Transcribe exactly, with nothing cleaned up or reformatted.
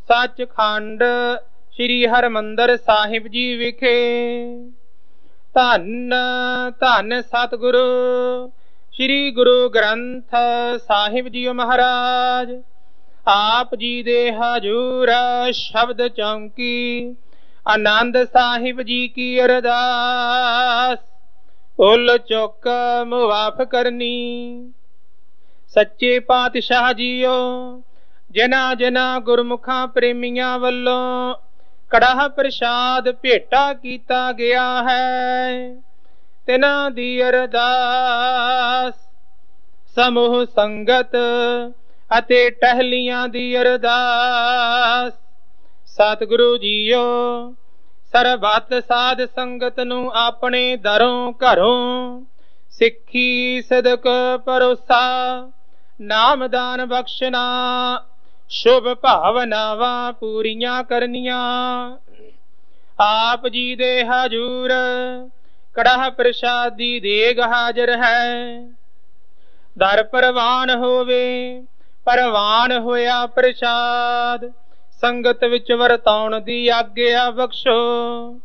सचखंड श्री हरमंदर साहिब जी विखे। धन धन सतगुरु श्री गुरु ग्रंथ साहिब जी महाराज। आप जी दे हजूर शब्द चौंकी आनंद साहिब जी की अरदास। उल चुक मुआफ करनी। सच्चे पातशाह जीओ जिना जिना गुरमुखा प्रेमिया वल्लों कड़ाह प्रसाद भेटा कीता गया है, तिना दी अरदास। समूह संगत अते टहलियां दी अरदास। सतगुरु जीओ सरबत साध संगत नूं अपने दरों घरों सिक्खी सदक भरोसा नामदान बख्शना। शुभ भावनावां पूरियां करनियां। आप जी दे हजूर कड़ाह प्रसादी देग हाजर है। दर परवान होवे परवान होया प्रसाद। संगत विच वरताउण दी आग्या बख्शो।